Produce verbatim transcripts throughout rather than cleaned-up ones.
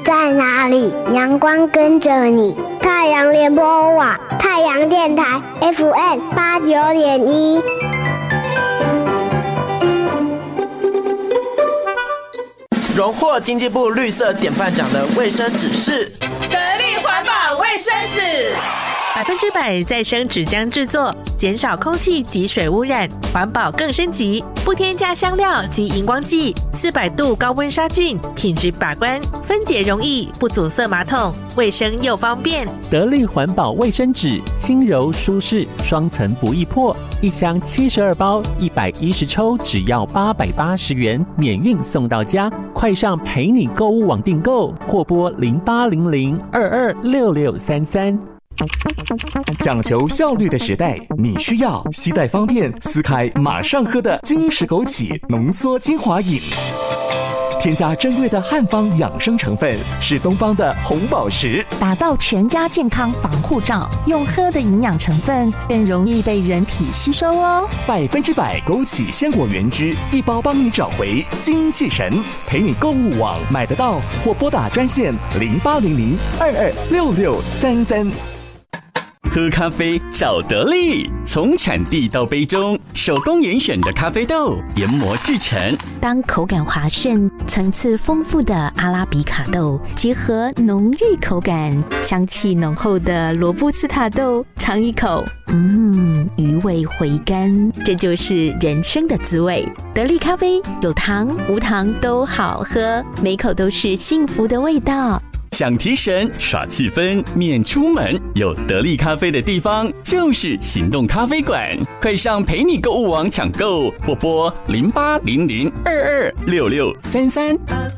在哪里？阳光跟着你。太阳联播网，太阳电台 F M 八九点一。 荣获经济部绿色典范奖的卫生纸是得力环保卫生纸， 百分之百再生纸浆制作，减少空气及水污染，环保更升级，不添加香料及荧光剂，四百度高温杀菌，品质把关，分解容易，不阻塞马桶，卫生又方便。 得力环保卫生纸，轻柔舒适，双层不易破，一箱七十二包，一百一十抽，只要八百八十元，免运送到家。快上陪你购物网订购，或拨零八零零二二六六三三。 讲求效率的时代，你需要携带方便、撕开马上喝的金石枸杞浓缩精华饮。添加珍贵的汉方养生成分，是东方的红宝石， 打造全家健康防护罩。用喝的营养成分更容易被人体吸收哦。 百分之百枸杞鲜果原汁，一包帮你找回精气神。陪你购物网买得到，或拨打专线零八零零二二六六三三。 喝咖啡找得力，从产地到杯中，手工严选的咖啡豆研磨制成。 当口感滑顺、层次丰富的阿拉比卡豆结合浓郁口感、香气浓厚的罗布斯塔豆，尝一口，嗯，余味回甘，这就是人生的滋味。得力咖啡有糖无糖都好喝，每口都是幸福的味道。 想提神耍气氛免出门，有得力咖啡的地方就是行动咖啡馆，快上陪你购物网抢购，或拨零八零零二二六六三三。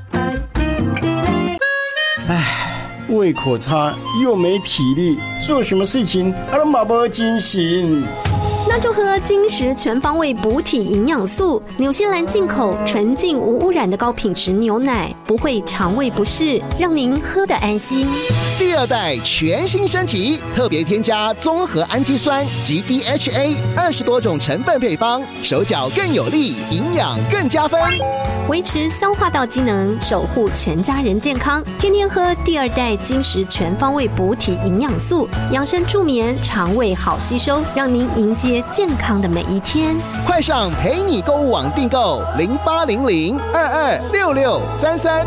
唉，胃口差又没体力，做什么事情啊都没没精神。 那就喝金石全方位补体营养素，纽西兰进口纯净无污染的高品质牛奶，不会肠胃不适，让您喝得安心。 第二代全新升级，特别添加综合氨基酸及 D H A 二十多种成分配方，手脚更有力，营养更加分， 维持消化道机能，守护全家人健康。天天喝第二代金石全方位补体营养素，养生助眠，肠胃好吸收，让您迎接健康的每一天。 快上陪你购物网订购零八零零二二六六三三。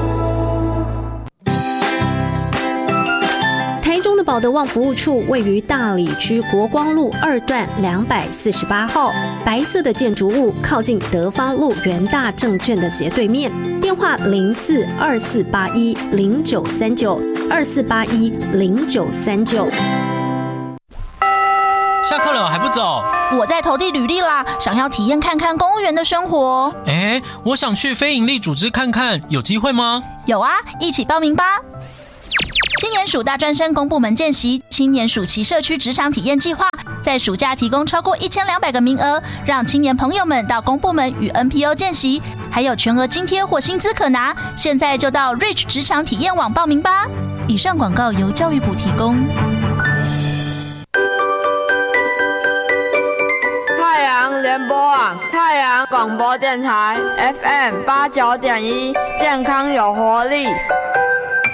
台中的保德旺服务处位于大里区国光路二段两百四十八号，白色的建筑物靠近德发路元大证券的斜对面。电话零四二四八一零九三九二四八一零九三九。 下课了还不走？ 我在投递履历啦，想要体验看看公务员的生活。 哎，我想去非营利组织看看，有机会吗？ 有啊，一起报名吧。青年署大专生公部门见习，青年署其社区职场体验计划，在暑假提供超过一千两百个名额，让青年朋友们到公部门与 N P O 见习，还有全额津贴或薪资可拿。现在就到 Reach 职场体验网报名吧。以上广告由教育部提供。 太阳联播网，太阳广播电台 F M 八九点一，健康有活力。